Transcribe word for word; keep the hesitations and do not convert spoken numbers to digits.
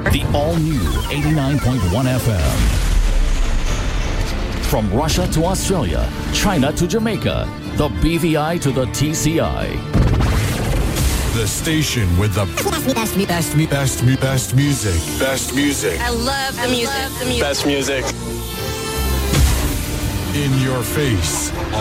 The all-new eighty-nine point one F M. From Russia to Australia, China to Jamaica, the B V I to the T C I. The station with the best, best, best, best, best music. Best music. I love the music. Best music. In your face,